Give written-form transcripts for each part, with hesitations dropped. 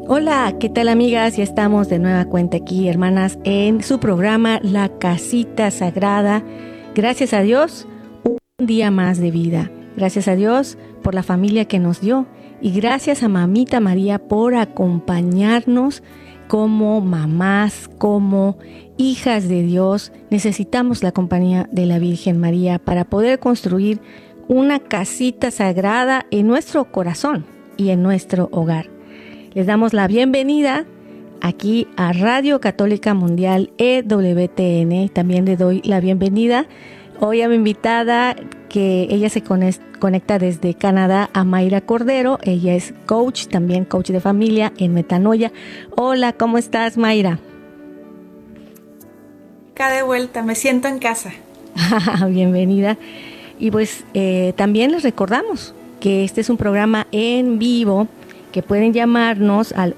Hola, ¿qué tal amigas? Ya estamos de nueva cuenta aquí, hermanas, en su programa La Casita Sagrada. Gracias a Dios, un día más de vida. Gracias a Dios por la familia que nos dio y gracias a Mamita María por acompañarnos como mamás, como hijas de Dios. Necesitamos la compañía de la Virgen María para poder construir una casita sagrada en nuestro corazón y en nuestro hogar. Les damos la bienvenida aquí a Radio Católica Mundial EWTN. También le doy la bienvenida hoy a mi invitada, que ella se conecta desde Canadá, a Mayra Cordero. Ella es coach, también coach de familia en Metanoia. Hola, ¿cómo estás, Mayra? Acá de vuelta, me siento en casa. Bienvenida. Y pues también les recordamos que este es un programa en vivo, que pueden llamarnos al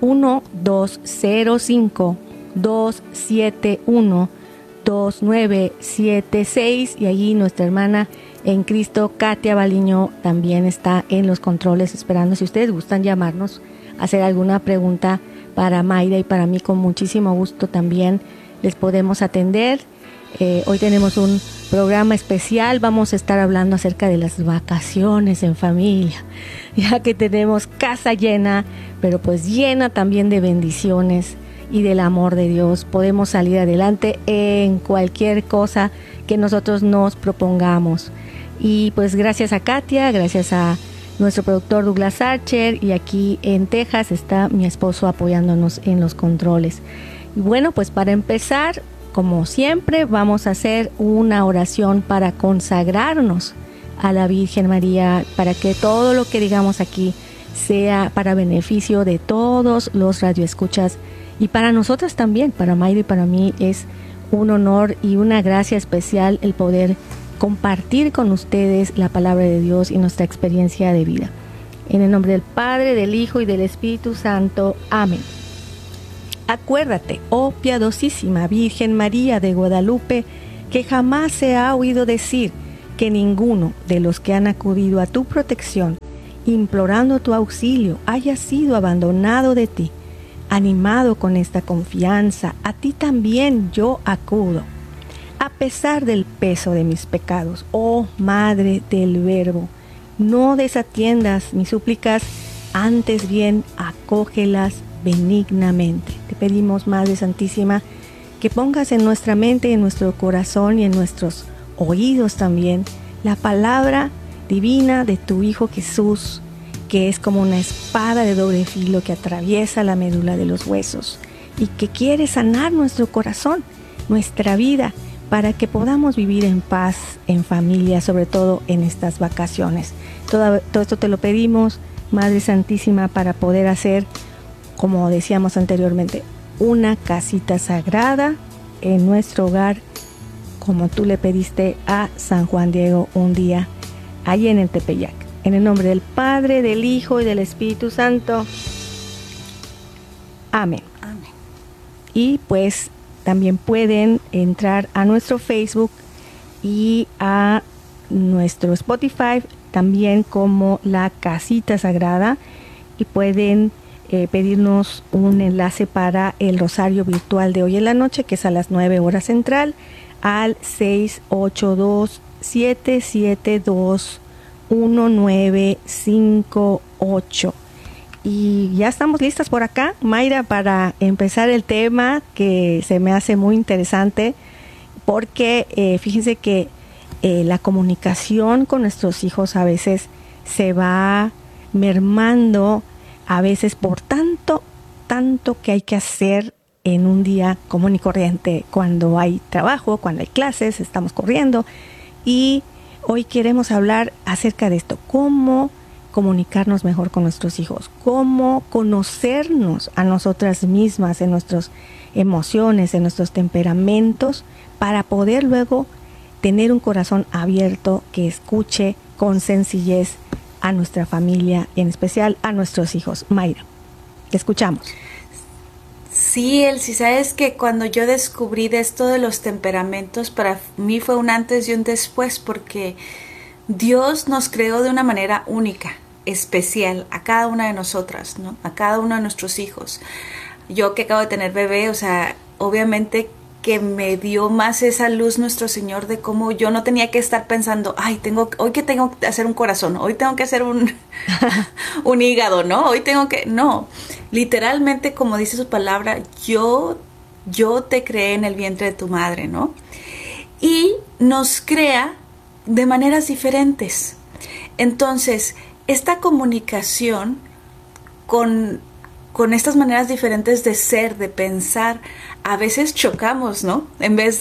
1205-271-2976 y allí nuestra hermana en Cristo, Katia Baliño, también está en los controles esperando. Si ustedes gustan llamarnos, hacer alguna pregunta para Mayra y para mí, con muchísimo gusto también les podemos atender. Hoy tenemos un programa especial, vamos a estar hablando acerca de las vacaciones en familia, ya que tenemos casa llena, pero pues llena también de bendiciones y del amor de Dios. Podemos salir adelante en cualquier cosa que nosotros nos propongamos. Y pues gracias a Katia, gracias a nuestro productor Douglas Archer, y aquí en Texas está mi esposo apoyándonos en los controles. Y bueno, pues para empezar, como siempre, vamos a hacer una oración para consagrarnos a la Virgen María, para que todo lo que digamos aquí sea para beneficio de todos los radioescuchas y para nosotras también. Para Mayra y para mí es un honor y una gracia especial el poder compartir con ustedes la palabra de Dios y nuestra experiencia de vida. En el nombre del Padre, del Hijo y del Espíritu Santo. Amén. Acuérdate, oh piadosísima Virgen María de Guadalupe, que jamás se ha oído decir que ninguno de los que han acudido a tu protección, implorando tu auxilio, haya sido abandonado de ti. Animado con esta confianza, a ti también yo acudo. A pesar del peso de mis pecados, oh Madre del Verbo, no desatiendas mis súplicas, antes bien acógelas benignamente. Te pedimos, Madre Santísima, que pongas en nuestra mente, en nuestro corazón y en nuestros oídos también la palabra divina de tu Hijo Jesús, que es como una espada de doble filo que atraviesa la médula de los huesos y que quiere sanar nuestro corazón, nuestra vida, para que podamos vivir en paz, en familia, sobre todo en estas vacaciones. Todo esto te lo pedimos, Madre Santísima, para poder hacer, como decíamos anteriormente, una casita sagrada en nuestro hogar, como tú le pediste a San Juan Diego un día allí en el Tepeyac. En el nombre del Padre, del Hijo y del Espíritu Santo. Amén. Amén. Y pues también pueden entrar a nuestro Facebook y a nuestro Spotify, también como La Casita Sagrada, y pueden pedirnos un enlace para el rosario virtual de hoy en la noche, que es a las 9 horas central, al 682-772-1958. Y ya estamos listas por acá, Mayra, para empezar el tema, que se me hace muy interesante, porque fíjense que la comunicación con nuestros hijos a veces se va mermando, a veces por tanto que hay que hacer en un día común y corriente, cuando hay trabajo, cuando hay clases, estamos corriendo. Y hoy queremos hablar acerca de esto, cómo comunicarnos mejor con nuestros hijos, cómo conocernos a nosotras mismas, en nuestras emociones, en nuestros temperamentos, para poder luego tener un corazón abierto que escuche con sencillez a nuestra familia y en especial a nuestros hijos. Mayra, te escuchamos. Sí, Elsie, sabes que cuando yo descubrí de esto de los temperamentos, para mí fue un antes y un después, porque Dios nos creó de una manera única. especial a cada una de nosotras, ¿no? A cada uno de nuestros hijos. Yo que acabo de tener bebé, o sea, obviamente que me dio más esa luz nuestro Señor de cómo yo no tenía que estar pensando, ay, hoy que tengo que hacer un corazón, hoy tengo que hacer un hígado, ¿no? Hoy tengo que, no, literalmente como dice su palabra, yo te creé en el vientre de tu madre, ¿no? Y nos crea de maneras diferentes. Entonces, esta comunicación con estas maneras diferentes de ser, de pensar, a veces chocamos, ¿no? En vez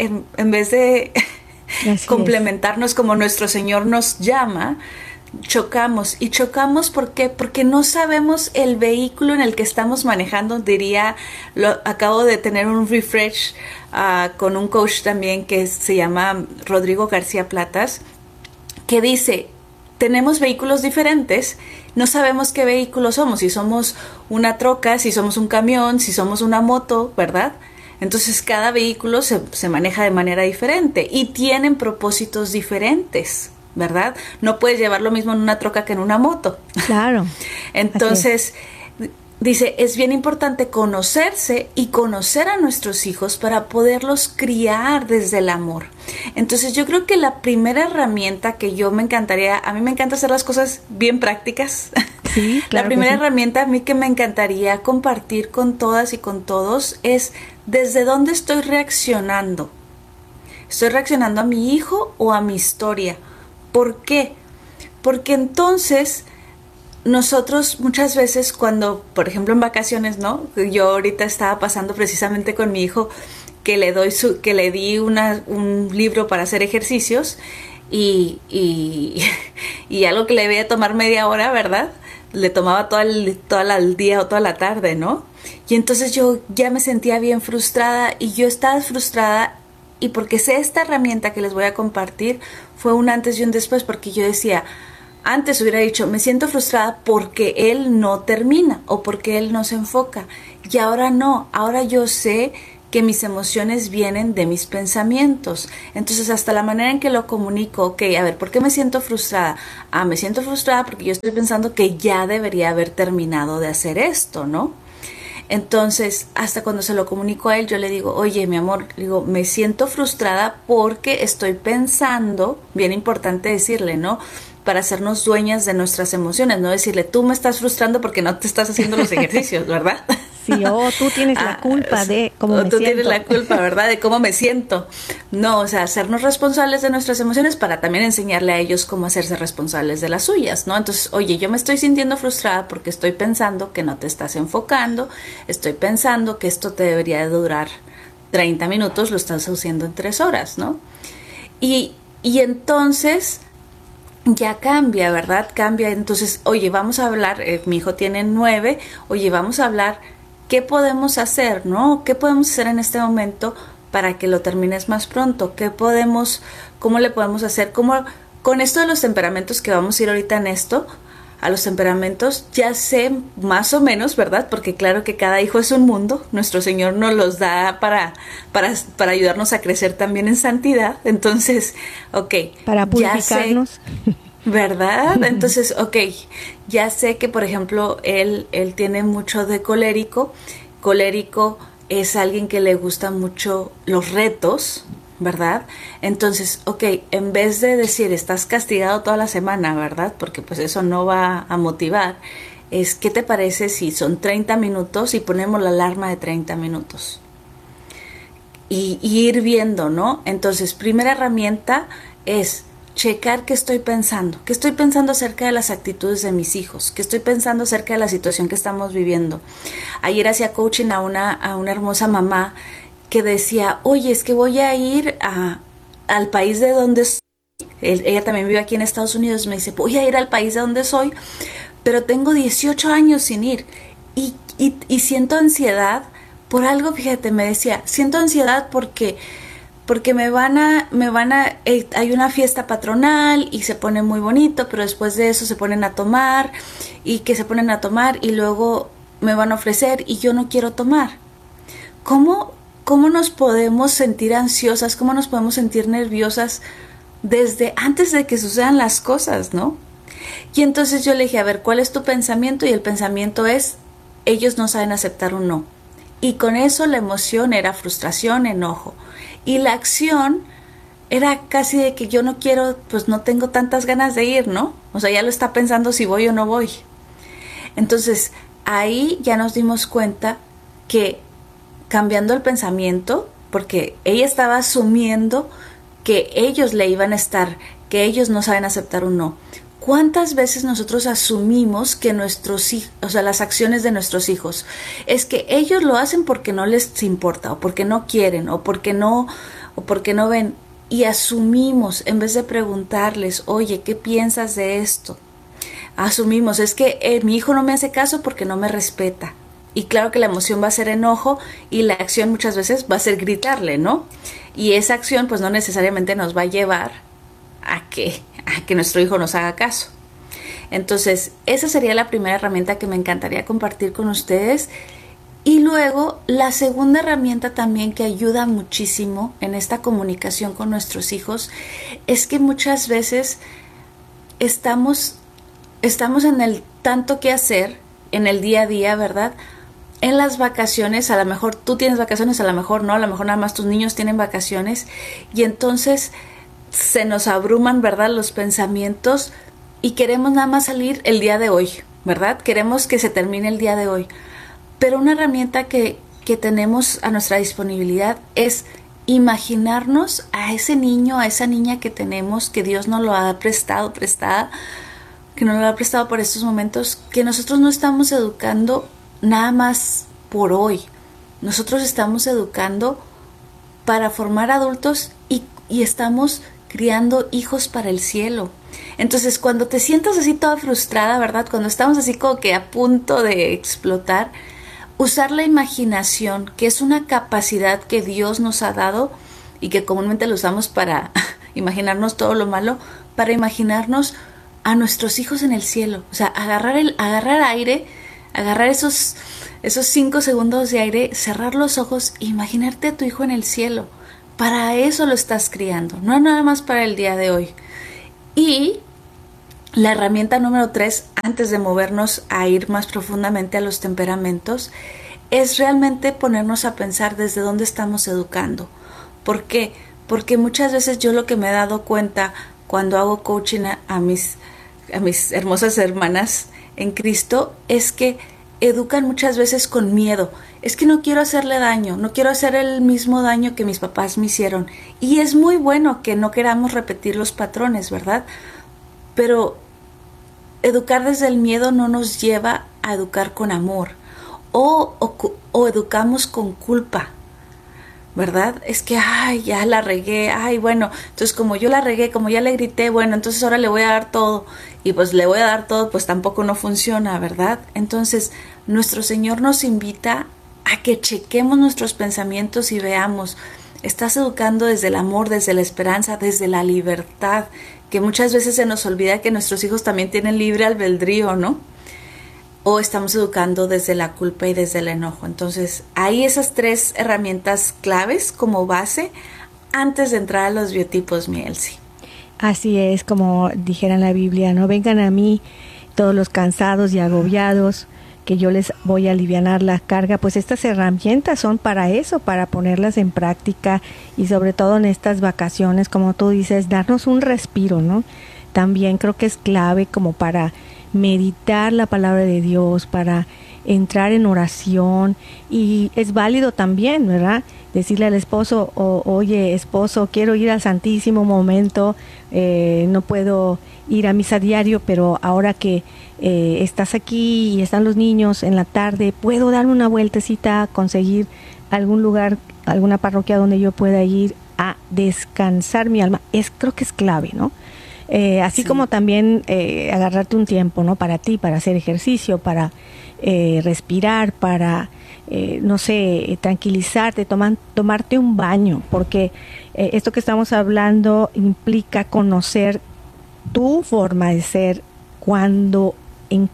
de complementarnos como nuestro Señor nos llama, chocamos. ¿Y chocamos por qué? Porque no sabemos el vehículo en el que estamos manejando. Acabo de tener un refresh con un coach también que se llama Rodrigo García Platas, que dice, tenemos vehículos diferentes, no sabemos qué vehículo somos, si somos una troca, si somos un camión, si somos una moto, ¿verdad? Entonces cada vehículo se maneja de manera diferente y tienen propósitos diferentes, ¿verdad? No puedes llevar lo mismo en una troca que en una moto. Claro. Entonces, dice, es bien importante conocerse y conocer a nuestros hijos para poderlos criar desde el amor. Entonces yo creo que la primera herramienta que a mí me encanta hacer las cosas bien prácticas. Sí, claro. La primera herramienta a mí que me encantaría compartir con todas y con todos es desde dónde estoy reaccionando. ¿Estoy reaccionando a mi hijo o a mi historia? ¿Por qué? Porque entonces nosotros muchas veces cuando, por ejemplo en vacaciones, ¿no? Yo ahorita estaba pasando precisamente con mi hijo que le di un libro para hacer ejercicios y algo que le debía tomar media hora, ¿verdad? Le tomaba todo el día o toda la tarde, ¿no? Y entonces yo ya me sentía bien frustrada y yo estaba frustrada y porque sé esta herramienta que les voy a compartir fue un antes y un después, porque yo decía, antes hubiera dicho, me siento frustrada porque él no termina o porque él no se enfoca. Y ahora no, ahora yo sé que mis emociones vienen de mis pensamientos. Entonces hasta la manera en que lo comunico, ok, a ver, ¿por qué me siento frustrada? Me siento frustrada porque yo estoy pensando que ya debería haber terminado de hacer esto, ¿no? Entonces, hasta cuando se lo comunico a él, yo le digo, oye, mi amor, digo, me siento frustrada porque estoy pensando, bien importante decirle, ¿no? Para hacernos dueñas de nuestras emociones, no decirle, tú me estás frustrando porque no te estás haciendo los ejercicios, ¿verdad? Sí, tú tienes la culpa de cómo me siento. Tú tienes la culpa, ¿verdad? De cómo me siento. No, o sea, hacernos responsables de nuestras emociones para también enseñarle a ellos cómo hacerse responsables de las suyas, ¿no? Entonces, oye, yo me estoy sintiendo frustrada porque estoy pensando que no te estás enfocando, estoy pensando que esto te debería de durar 30 minutos, lo estás haciendo en 3 horas, ¿no? Y entonces ya cambia, ¿verdad? Cambia. Entonces, oye, vamos a hablar, mi hijo tiene 9, oye, vamos a hablar, ¿qué podemos hacer, no? ¿Qué podemos hacer en este momento para que lo termines más pronto? ¿Cómo le podemos hacer? Con esto de los temperamentos que vamos a ir ahorita en esto, a los temperamentos, ya sé más o menos, ¿verdad? Porque claro que cada hijo es un mundo, nuestro Señor nos los da para ayudarnos a crecer también en santidad, entonces, ok. Para purificarnos. ¿Verdad? Entonces, ok, ya sé que, por ejemplo, él tiene mucho de colérico. Colérico es alguien que le gusta mucho los retos, ¿verdad? Entonces, ok, en vez de decir, estás castigado toda la semana, ¿verdad? Porque pues eso no va a motivar. ¿Qué te parece si son 30 minutos y ponemos la alarma de 30 minutos? Y ir viendo, ¿no? Entonces, primera herramienta es checar qué estoy pensando acerca de las actitudes de mis hijos, qué estoy pensando acerca de la situación que estamos viviendo. Ayer hacía coaching a una hermosa mamá que decía, oye, es que voy a ir al país de donde soy. Ella también vive aquí en Estados Unidos, me dice, voy a ir al país de donde soy, pero tengo 18 años sin ir y siento ansiedad por algo. Fíjate, me decía, siento ansiedad porque hay una fiesta patronal y se pone muy bonito, pero después de eso se ponen a tomar y luego me van a ofrecer y yo no quiero tomar. ¿Cómo nos podemos sentir ansiosas? ¿Cómo nos podemos sentir nerviosas desde antes de que sucedan las cosas, no? Y entonces yo le dije, a ver, ¿cuál es tu pensamiento? Y el pensamiento es, ellos no saben aceptar un no. Y con eso la emoción era frustración, enojo. Y la acción era casi de que yo no quiero, pues no tengo tantas ganas de ir, ¿no? O sea, ya lo está pensando si voy o no voy. Entonces, ahí ya nos dimos cuenta que cambiando el pensamiento, porque ella estaba asumiendo que ellos le iban a estar, que ellos no saben aceptar un no. ¿Cuántas veces nosotros asumimos que nuestros hijos, o sea, las acciones de nuestros hijos, es que ellos lo hacen porque no les importa, o porque no quieren, o porque no ven, y asumimos en vez de preguntarles, oye, ¿qué piensas de esto? Asumimos, es que mi hijo no me hace caso porque no me respeta. Y claro que la emoción va a ser enojo y la acción muchas veces va a ser gritarle, ¿no? Y esa acción pues no necesariamente nos va a llevar a que nuestro hijo nos haga caso. Entonces, esa sería la primera herramienta que me encantaría compartir con ustedes. Y luego, la segunda herramienta también que ayuda muchísimo en esta comunicación con nuestros hijos es que muchas veces estamos en el tanto que hacer en el día a día, ¿verdad? En las vacaciones, a lo mejor tú tienes vacaciones, a lo mejor no, a lo mejor nada más tus niños tienen vacaciones y entonces se nos abruman, ¿verdad?, los pensamientos y queremos nada más salir el día de hoy, ¿verdad? Queremos que se termine el día de hoy. Pero una herramienta que tenemos a nuestra disponibilidad es imaginarnos a ese niño, a esa niña que tenemos, que Dios nos lo ha prestado, que nos lo ha prestado por estos momentos, que nosotros no estamos educando nada más por hoy. Nosotros estamos educando para formar adultos y estamos criando hijos para el cielo. Entonces, cuando te sientas así toda frustrada, ¿verdad? Cuando estamos así como que a punto de explotar, usar la imaginación, que es una capacidad que Dios nos ha dado y que comúnmente lo usamos para imaginarnos todo lo malo, para imaginarnos a nuestros hijos en el cielo. O sea, agarrar aire, agarrar esos 5 segundos de aire, cerrar los ojos e imaginarte a tu hijo en el cielo. Para eso lo estás criando, no nada más para el día de hoy. Y la herramienta número 3, antes de movernos a ir más profundamente a los temperamentos, es realmente ponernos a pensar desde dónde estamos educando. ¿Por qué? Porque muchas veces yo lo que me he dado cuenta cuando hago coaching a mis hermosas hermanas en Cristo es que educan muchas veces con miedo. Es que no quiero hacerle daño, no quiero hacer el mismo daño que mis papás me hicieron. Y es muy bueno que no queramos repetir los patrones, ¿verdad? Pero educar desde el miedo no nos lleva a educar con amor. O educamos con culpa, ¿verdad? Es que, ya la regué, bueno, entonces como yo la regué, como ya le grité, bueno, entonces ahora le voy a dar todo, y pues le voy a dar todo, pues tampoco no funciona, ¿verdad? Entonces, nuestro Señor nos invita a que chequemos nuestros pensamientos y veamos, estás educando desde el amor, desde la esperanza, desde la libertad, que muchas veces se nos olvida que nuestros hijos también tienen libre albedrío, ¿no? O estamos educando desde la culpa y desde el enojo. Entonces, hay esas 3 herramientas claves como base antes de entrar a los biotipos, mi Elsie. Así es, como dijera en la Biblia, no vengan a mí todos los cansados y agobiados, que yo les voy a alivianar la carga. Pues estas herramientas son para eso, para ponerlas en práctica y sobre todo en estas vacaciones, como tú dices, darnos un respiro, ¿no? También creo que es clave como para meditar la palabra de Dios, para entrar en oración, y es válido también, ¿verdad? Decirle al esposo, oye, esposo, quiero ir al Santísimo momento, no puedo ir a misa diario, pero ahora que estás aquí y están los niños en la tarde, puedo darme una vueltecita, conseguir algún lugar, alguna parroquia donde yo pueda ir a descansar mi alma. Creo que es clave, ¿no? Así sí, como también agarrarte un tiempo, ¿no? Para ti, para hacer ejercicio, para respirar, para, no sé, tranquilizarte, tomarte un baño, porque esto que estamos hablando implica conocer tu forma de ser. Cuando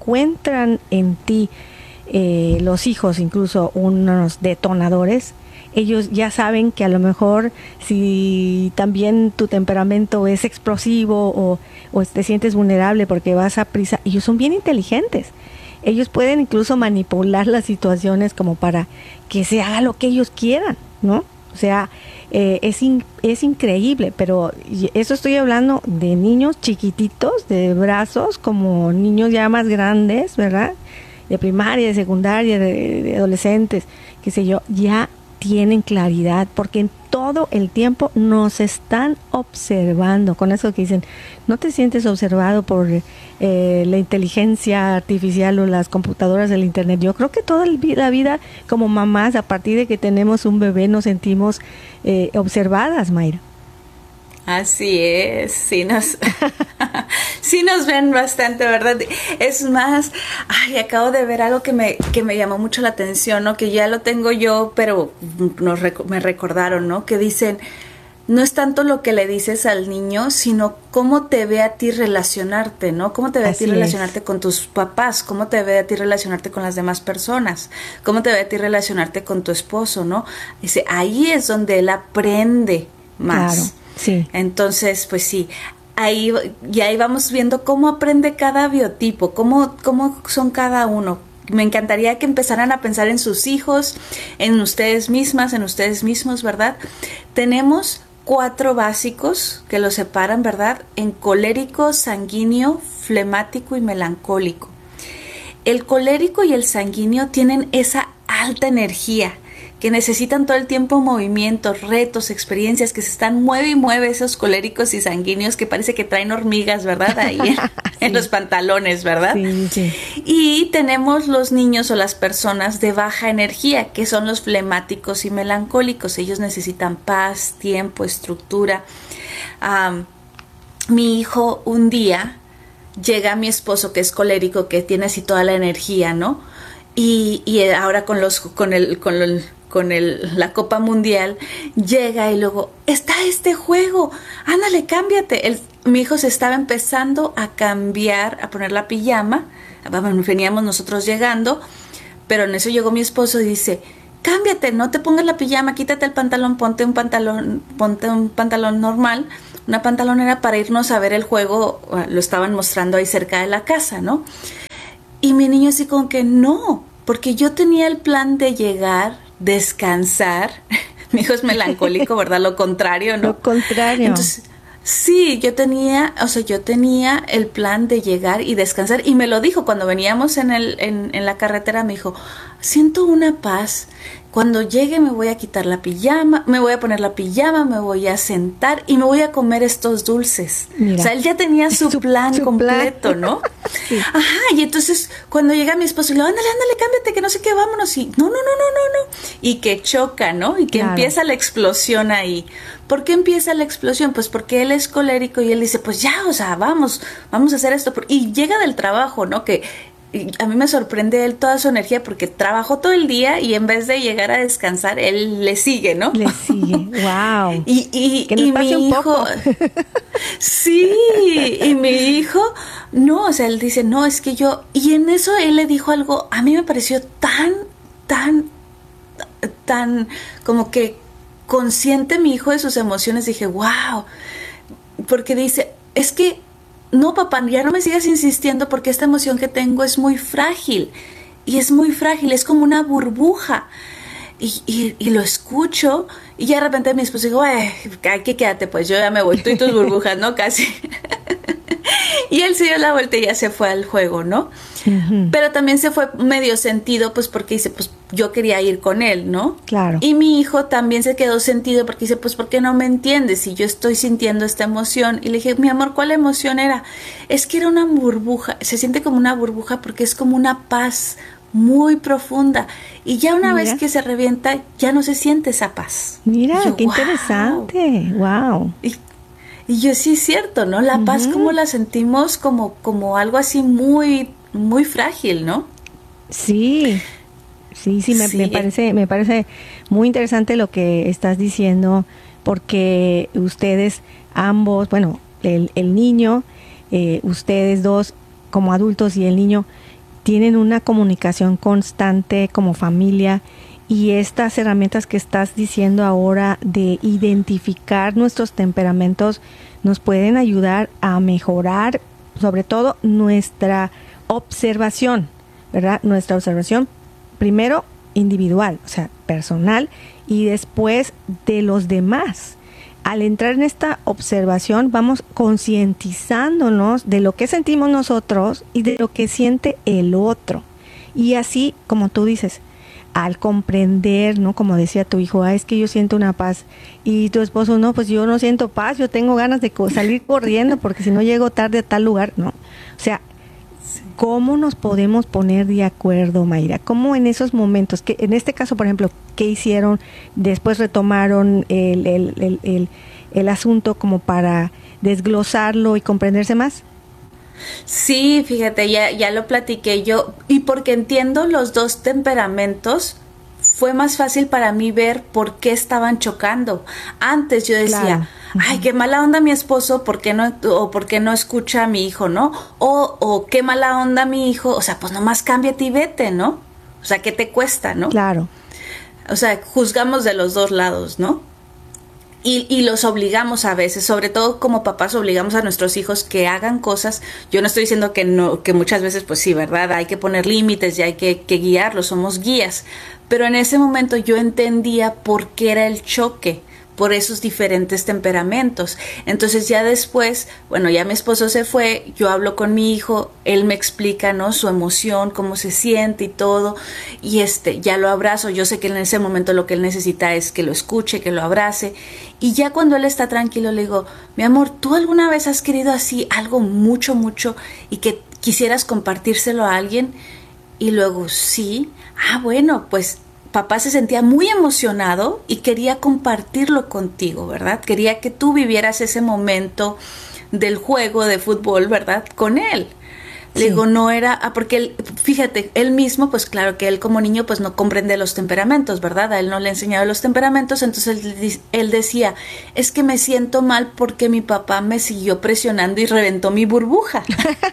encuentran en ti los hijos incluso unos detonadores, ellos ya saben que a lo mejor si también tu temperamento es explosivo o te sientes vulnerable porque vas a prisa, ellos son bien inteligentes. Ellos pueden incluso manipular las situaciones como para que se haga lo que ellos quieran, ¿no? O sea, es increíble, pero eso estoy hablando de niños chiquititos, de brazos, como niños ya más grandes, ¿verdad? De primaria, de secundaria, de adolescentes, qué sé yo, ya tienen claridad, porque en todo el tiempo nos están observando. Con eso que dicen, no te sientes observado por la inteligencia artificial o las computadoras del internet. Yo creo que toda la vida como mamás, a partir de que tenemos un bebé, nos sentimos observadas, Mayra. Así es, sí nos ven bastante, ¿verdad? Es más, acabo de ver algo que me llamó mucho la atención, ¿no? Que ya lo tengo yo, pero me recordaron, ¿no? Que dicen, no es tanto lo que le dices al niño, sino cómo te ve a ti relacionarte, ¿no? Cómo te ve a ti relacionarte con tus papás, cómo te ve a ti relacionarte con las demás personas, cómo te ve a ti relacionarte con tu esposo, ¿no? Dice, ahí es donde él aprende más. Claro. Sí. Entonces, pues sí, ahí vamos viendo cómo aprende cada biotipo, cómo son cada uno. Me encantaría que empezaran a pensar en sus hijos, en ustedes mismas, en ustedes mismos, ¿verdad? Tenemos 4 básicos que los separan, ¿verdad? En colérico, sanguíneo, flemático y melancólico. El colérico y el sanguíneo tienen esa alta energía, que necesitan todo el tiempo movimientos, retos, experiencias, que se están mueve y mueve esos coléricos y sanguíneos que parece que traen hormigas, ¿verdad? Ahí en los pantalones, ¿verdad? Sí, sí. Y tenemos los niños o las personas de baja energía, que son los flemáticos y melancólicos. Ellos necesitan paz, tiempo, estructura. Mi hijo un día llega mi esposo, que es colérico, que tiene así toda la energía, ¿no? Y ahora con la Copa Mundial, llega y luego, está este juego, ándale, cámbiate. Mi hijo se estaba empezando a cambiar, a poner la pijama, veníamos nosotros llegando, pero en eso llegó mi esposo y dice, cámbiate, no te pongas la pijama, quítate el pantalón, ponte un pantalón normal, una pantalonera para irnos a ver el juego. Lo estaban mostrando ahí cerca de la casa, ¿no? Y mi niño así como que no, porque yo tenía el plan de llegar, descansar. Mi hijo es melancólico, ¿verdad? Lo contrario, ¿no? Lo contrario. Entonces, sí, yo tenía el plan de llegar y descansar, y me lo dijo cuando veníamos en la carretera. Me dijo, siento una paz. Cuando llegue me voy a quitar la pijama, me voy a poner la pijama, me voy a sentar y me voy a comer estos dulces. Mira, o sea, él ya tenía su plan completo, ¿no? Sí. Ajá, y entonces cuando llega mi esposo, le digo, ándale, cámbiate, que no sé qué, vámonos. Y no. Y que choca, ¿no? Y que empieza la explosión ahí. ¿Por qué empieza la explosión? Pues porque él es colérico y él dice, pues ya, o sea, vamos a hacer esto. Y llega del trabajo, ¿no? Que a mí me sorprende él, toda su energía, porque trabajó todo el día y en vez de llegar a descansar, él le sigue, ¿no? Le sigue, wow. Y que nos pase mi un hijo, poco. Sí, y mi hijo, no, o sea, él dice, no, es que yo, y en eso él le dijo algo, a mí me pareció tan, como que consciente mi hijo de sus emociones. Dije, wow, porque dice, es que, no, papá, ya no me sigas insistiendo, porque esta emoción que tengo es muy frágil. Y es muy frágil, es como una burbuja. Y lo escucho, y ya de repente mi esposo digo, aquí quédate, pues yo ya me voy, tú y tus burbujas, ¿no? Casi. Y él se dio la vuelta y ya se fue al juego, ¿no? Uh-huh. Pero también se fue medio sentido, pues porque dice, pues yo quería ir con él, ¿no? Claro. Y mi hijo también se quedó sentido porque dice, pues ¿por qué no me entiendes si yo estoy sintiendo esta emoción? Y le dije, mi amor, ¿cuál emoción era? Es que era una burbuja, se siente como una burbuja porque es como una paz muy profunda, y ya una vez que se revienta ya no se siente esa paz. Mira, yo, qué interesante, wow. Y yo, sí, es cierto, ¿no? La paz, como la sentimos como algo así muy, muy frágil, ¿no? Sí, me parece muy interesante lo que estás diciendo, porque ustedes ambos, bueno, el niño, ustedes dos como adultos y el niño, tienen una comunicación constante como familia, y estas herramientas que estás diciendo ahora de identificar nuestros temperamentos nos pueden ayudar a mejorar, sobre todo nuestra observación, ¿verdad? Nuestra observación primero individual, o sea, personal, y después de los demás. Al entrar en esta observación vamos concientizándonos de lo que sentimos nosotros y de lo que siente el otro. Y así, como tú dices, al comprender, ¿no? Como decía tu hijo, es que yo siento una paz, y tu esposo, no, pues yo no siento paz, yo tengo ganas de salir corriendo porque si no llego tarde a tal lugar, ¿no? O sea, ¿cómo nos podemos poner de acuerdo, Mayra? ¿Cómo en esos momentos, que en este caso, por ejemplo, qué hicieron, después retomaron el asunto como para desglosarlo y comprenderse más? Sí, fíjate, ya lo platiqué yo, y porque entiendo los dos temperamentos, fue más fácil para mí ver por qué estaban chocando. Antes yo decía, claro, ay, qué mala onda mi esposo, ¿por qué no escucha a mi hijo, no? O qué mala onda mi hijo, o sea, pues nomás cámbiate y vete, ¿no? O sea, ¿qué te cuesta, no? Claro. O sea, juzgamos de los dos lados, ¿no? Y los obligamos a veces, sobre todo como papás obligamos a nuestros hijos que hagan cosas. Yo no estoy diciendo que no, que muchas veces pues sí, ¿verdad? Hay que poner límites y hay que guiarlos, somos guías. Pero en ese momento yo entendía por qué era el choque, por esos diferentes temperamentos. Entonces ya después, bueno, ya mi esposo se fue, yo hablo con mi hijo, él me explica, ¿no? Su emoción, cómo se siente y todo, y ya lo abrazo. Yo sé que en ese momento lo que él necesita es que lo escuche, que lo abrace, y ya cuando él está tranquilo le digo, mi amor, ¿tú alguna vez has querido así algo mucho, mucho y que quisieras compartírselo a alguien? Y luego, sí, bueno, pues papá se sentía muy emocionado y quería compartirlo contigo, ¿verdad? Quería que tú vivieras ese momento del juego de fútbol, ¿verdad? Con él. Sí. Le digo, no era, porque él, fíjate, él mismo, pues claro que él como niño pues no comprende los temperamentos, ¿verdad? A él no le he enseñado los temperamentos, entonces él decía, es que me siento mal porque mi papá me siguió presionando y reventó mi burbuja.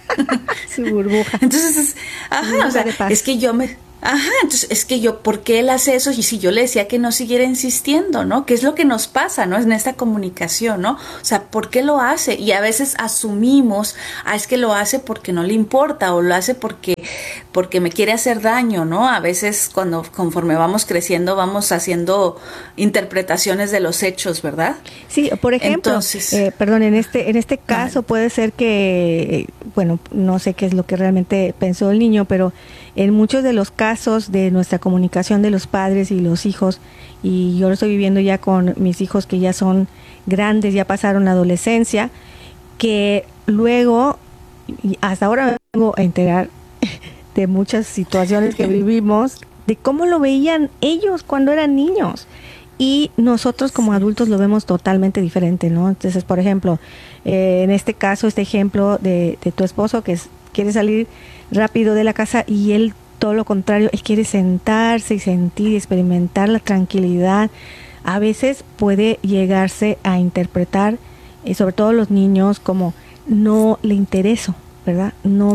Su burbuja. Entonces, o sea, es que entonces es que yo, ¿por qué él hace eso? Y si yo le decía que no siguiera insistiendo, ¿no? ¿Qué es lo que nos pasa, ¿no? En esta comunicación, ¿no? O sea, ¿por qué lo hace? Y a veces asumimos, es que lo hace porque no le importa, o lo hace porque me quiere hacer daño, ¿no? A veces conforme vamos creciendo, vamos haciendo interpretaciones de los hechos, ¿verdad? Sí, por ejemplo, entonces, en este caso puede ser que, bueno, no sé qué es lo que realmente pensó el niño, pero en muchos de los casos de nuestra comunicación de los padres y los hijos, y yo lo estoy viviendo ya con mis hijos que ya son grandes, ya pasaron la adolescencia, que luego, hasta ahora me vengo a enterar de muchas situaciones que vivimos, de cómo lo veían ellos cuando eran niños. Y nosotros como adultos lo vemos totalmente diferente, ¿no? Entonces, por ejemplo, en este caso, este ejemplo de tu esposo que quiere salir rápido de la casa y él todo lo contrario, él quiere sentarse y sentir y experimentar la tranquilidad. A veces puede llegarse a interpretar, sobre todo los niños, como no le intereso, ¿verdad? No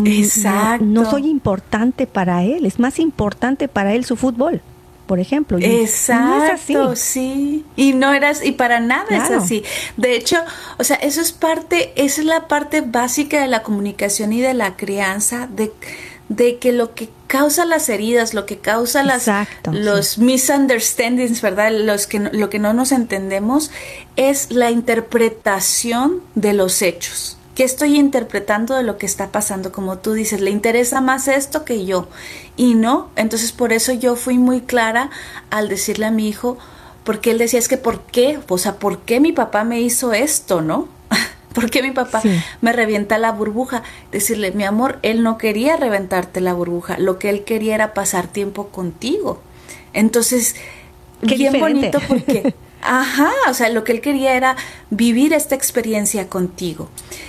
soy importante para él, es más importante para él su fútbol, por ejemplo. Exacto, no es así. Sí. Y para nada claro. Es así. De hecho, o sea, esa es la parte básica de la comunicación y de la crianza, de que lo que causa las heridas, lo que causa los misunderstandings, ¿verdad? Lo que no nos entendemos es la interpretación de los hechos. ¿Qué estoy interpretando de lo que está pasando? Como tú dices, le interesa más esto que yo. Y no, entonces por eso yo fui muy clara al decirle a mi hijo, porque él decía, es que ¿por qué? O sea, ¿por qué mi papá me hizo esto, no? ¿Por qué mi papá me revienta la burbuja? Decirle, mi amor, él no quería reventarte la burbuja, lo que él quería era pasar tiempo contigo. Entonces, qué bien diferente. Bonito porque... o sea, lo que él quería era vivir esta experiencia contigo.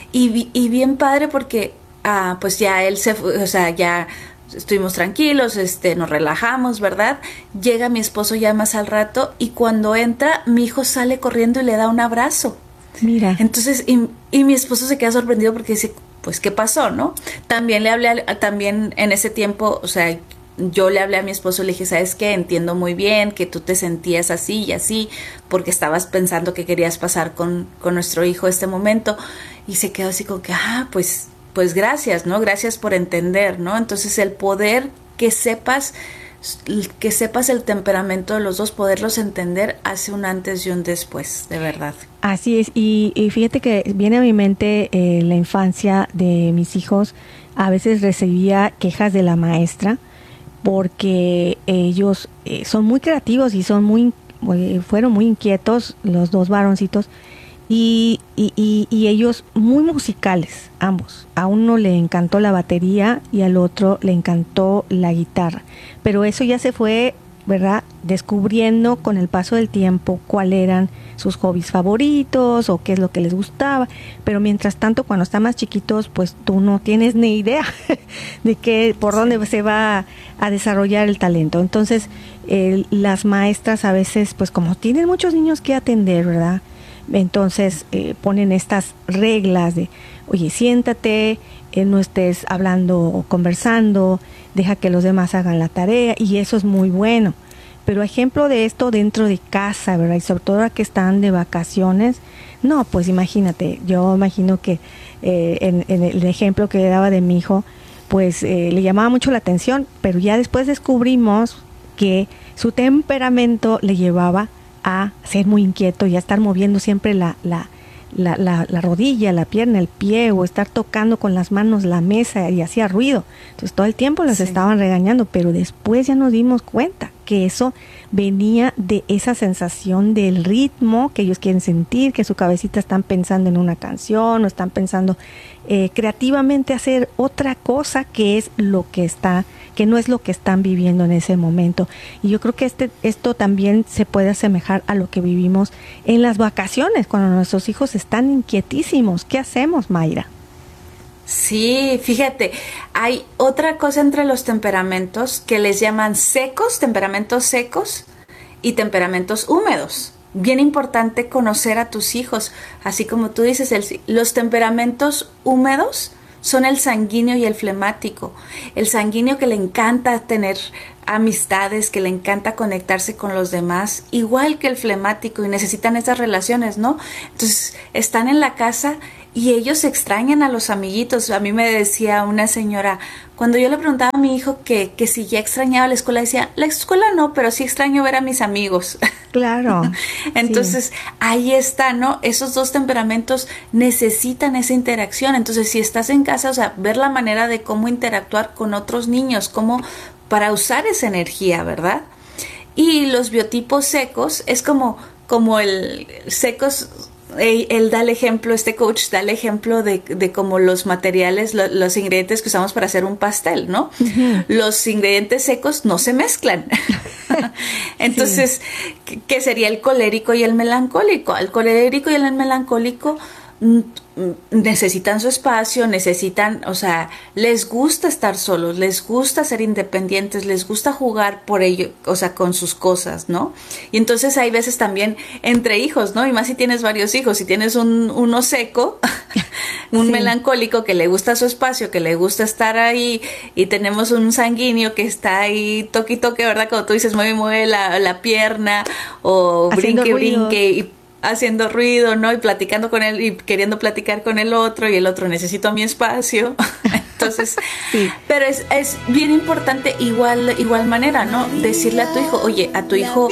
Y bien padre porque, pues ya él se fue, o sea, ya estuvimos tranquilos, nos relajamos, ¿verdad? Llega mi esposo ya más al rato y cuando entra, mi hijo sale corriendo y le da un abrazo. Mira. Entonces, y mi esposo se queda sorprendido porque dice, pues, ¿qué pasó, no? También le hablé, también en ese tiempo, o sea, yo le hablé a mi esposo, le dije, ¿sabes qué? Entiendo muy bien que tú te sentías así y así, porque estabas pensando que querías pasar con nuestro hijo este momento. Y se quedó así como que, pues gracias, ¿no? Gracias por entender, ¿no? Entonces el poder que sepas el temperamento de los dos, poderlos entender, hace un antes y un después, de verdad. Así es, y fíjate que viene a mi mente la infancia de mis hijos. A veces recibía quejas de la maestra porque ellos son muy creativos y fueron muy inquietos, los dos varoncitos, y ellos muy musicales, ambos. A uno le encantó la batería y al otro le encantó la guitarra, pero eso ya se fue, ¿verdad?, descubriendo con el paso del tiempo cuáles eran sus hobbies favoritos o qué es lo que les gustaba. Pero mientras tanto, cuando están más chiquitos, pues tú no tienes ni idea de por dónde se va a desarrollar el talento. Entonces las maestras a veces, pues como tienen muchos niños que atender, ¿verdad?, entonces ponen estas reglas de, oye, siéntate, no estés hablando o conversando, deja que los demás hagan la tarea, y eso es muy bueno. Pero ejemplo de esto dentro de casa, ¿verdad? Y sobre todo ahora que están de vacaciones, no, pues imagínate, yo imagino que en el ejemplo que daba de mi hijo, pues le llamaba mucho la atención, pero ya después descubrimos que su temperamento le llevaba a ser muy inquieto y a estar moviendo siempre la rodilla, la pierna, el pie, o estar tocando con las manos la mesa, y hacía ruido. Entonces todo el tiempo las estaban regañando, pero después ya nos dimos cuenta que eso venía de esa sensación del ritmo que ellos quieren sentir, que su cabecita están pensando en una canción o están pensando creativamente hacer otra cosa que no es lo que están viviendo en ese momento. Y yo creo que esto también se puede asemejar a lo que vivimos en las vacaciones, cuando nuestros hijos están inquietísimos. ¿Qué hacemos, Mayra? Sí, fíjate, hay otra cosa entre los temperamentos que les llaman temperamentos secos y temperamentos húmedos. Bien importante conocer a tus hijos, así como tú dices, los temperamentos húmedos son el sanguíneo y el flemático. El sanguíneo, que le encanta tener amistades, que le encanta conectarse con los demás, igual que el flemático, y necesitan esas relaciones, ¿no? Entonces están en la casa y ellos extrañan a los amiguitos. A mí me decía una señora, cuando yo le preguntaba a mi hijo que si ya extrañaba la escuela, decía, la escuela no, pero sí extraño ver a mis amigos. Claro. Entonces, ahí está, ¿no? Esos dos temperamentos necesitan esa interacción. Entonces, si estás en casa, o sea, ver la manera de cómo interactuar con otros niños, cómo para usar esa energía, ¿verdad? Y los biotipos secos es como el secos. Él da el ejemplo, este coach da el ejemplo de cómo los materiales, los ingredientes que usamos para hacer un pastel, ¿no? Uh-huh. Los ingredientes secos no se mezclan. Entonces, sí. ¿Qué sería el colérico y el melancólico? El colérico y el melancólico necesitan su espacio, o sea, les gusta estar solos, les gusta ser independientes, les gusta jugar por ello, o sea, con sus cosas, ¿no? Y entonces hay veces también entre hijos, ¿no? Y más si tienes varios hijos, si tienes uno seco, un sí. melancólico que le gusta su espacio, que le gusta estar ahí, y tenemos un sanguíneo que está ahí toque, ¿verdad? Como tú dices, mueve la pierna, o brinque, y haciendo ruido, ¿no? Y platicando con él y queriendo platicar con el otro, y el otro necesito mi espacio. Entonces, sí. Pero es bien importante igual manera, ¿no? Decirle a tu hijo, oye, a tu hijo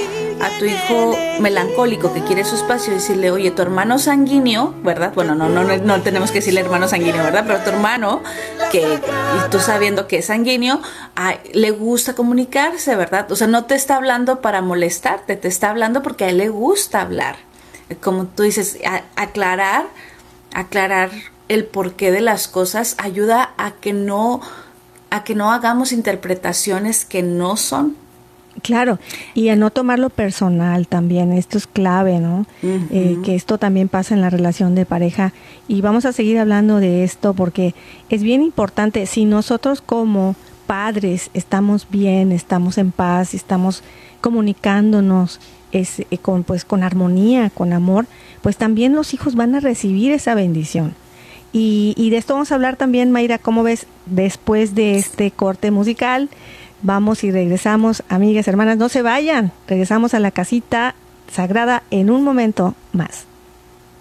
melancólico que quiere su espacio, decirle, oye, tu hermano sanguíneo, ¿verdad? Bueno, no tenemos que decirle hermano sanguíneo, ¿verdad? Pero tu hermano, y tú sabiendo que es sanguíneo, le gusta comunicarse, ¿verdad? O sea, no te está hablando para molestarte, te está hablando porque a él le gusta hablar. Como tú dices, aclarar el porqué de las cosas ayuda a que no hagamos interpretaciones que no son. Claro, y a no tomarlo personal también, esto es clave, ¿no? Uh-huh. Que esto también pasa en la relación de pareja, y vamos a seguir hablando de esto porque es bien importante. Si nosotros como padres estamos bien, estamos en paz, estamos comunicándonos con armonía, con amor, pues también los hijos van a recibir esa bendición. Y de esto vamos a hablar también, Mayra. ¿Cómo ves después de este corte musical? Vamos y regresamos, amigas, hermanas, no se vayan. Regresamos a la casita sagrada en un momento más.